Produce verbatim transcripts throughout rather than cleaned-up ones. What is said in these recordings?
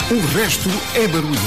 O resto é barulho.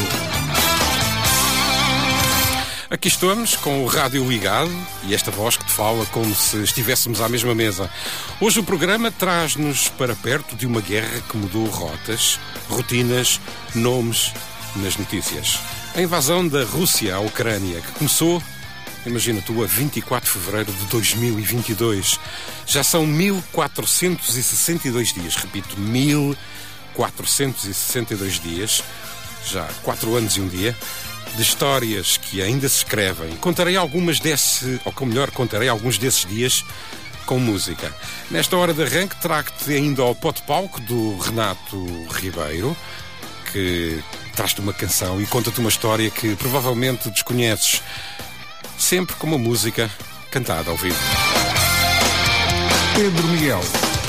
Aqui estamos com o rádio ligado e esta voz que te fala como se estivéssemos à mesma mesa. Hoje o programa traz-nos para perto de uma guerra que mudou rotas, rotinas, nomes nas notícias. A invasão da Rússia à Ucrânia, que começou, imagina tu, a vinte e quatro de fevereiro de dois mil e vinte e dois. Já são mil quatrocentos e sessenta e dois dias, repito, mil quatrocentos e sessenta e dois dias, já quatro anos e um dia, de histórias que ainda se escrevem. Contarei algumas desse, ou melhor, contarei alguns desses dias com música. Nesta hora de arranque trago-te ainda ao pote-palco do Renato Ribeiro, que traz-te uma canção e conta-te uma história que provavelmente desconheces, sempre com uma música cantada ao vivo. Pedro Miguel.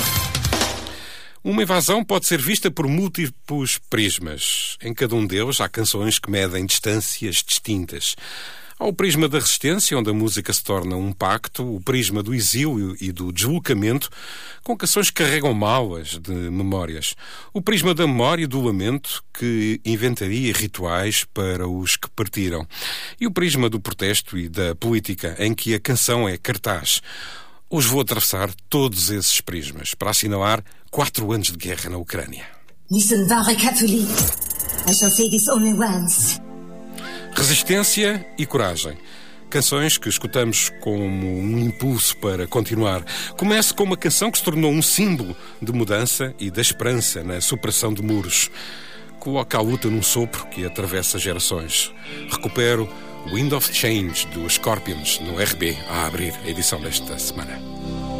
Uma invasão pode ser vista por múltiplos prismas. Em cada um deles há canções que medem distâncias distintas. Há o prisma da resistência, onde a música se torna um pacto, o prisma do exílio e do deslocamento, com canções que carregam malas de memórias. O prisma da memória e do lamento, que inventaria rituais para os que partiram. E o prisma do protesto e da política, em que a canção é cartaz. Hoje vou atravessar todos esses prismas para assinalar quatro anos de guerra na Ucrânia. Listen, very carefully. I shall say this only once. Resistência e coragem. Canções que escutamos como um impulso para continuar. Começo com uma canção que se tornou um símbolo de mudança e da esperança na superação de muros. Coloca a luta num sopro que atravessa gerações. Recupero Wind of Change, dos Scorpions, no R B, a abrir a edição desta semana.